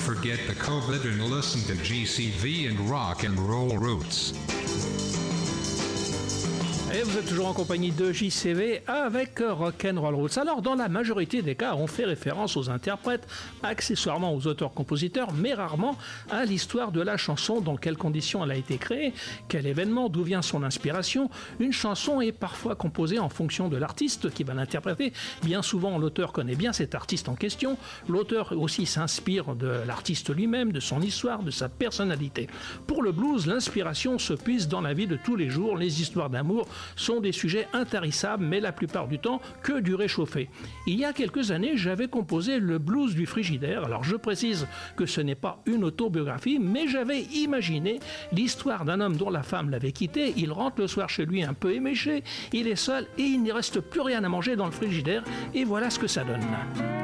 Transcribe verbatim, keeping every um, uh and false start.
Forget the COVID and listen to G C V and rock and roll roots. Et vous êtes toujours en compagnie de J C V avec Rock'n'Roll Roots. Alors, dans la majorité des cas, on fait référence aux interprètes, accessoirement aux auteurs-compositeurs, mais rarement à l'histoire de la chanson, dans quelles conditions elle a été créée, quel événement, d'où vient son inspiration. Une chanson est parfois composée en fonction de l'artiste qui va l'interpréter. Bien souvent, l'auteur connaît bien cet artiste en question. L'auteur aussi s'inspire de l'artiste lui-même, de son histoire, de sa personnalité. Pour le blues, l'inspiration se puise dans la vie de tous les jours. Les histoires d'amour sont des sujets intarissables, mais la plupart du temps que du réchauffé. Il y a quelques années, j'avais composé le blues du frigidaire. Alors je précise que ce n'est pas une autobiographie, mais j'avais imaginé l'histoire d'un homme dont la femme l'avait quitté. Il rentre le soir chez lui un peu éméché, il est seul et il n'y reste plus rien à manger dans le frigidaire. Et voilà ce que ça donne.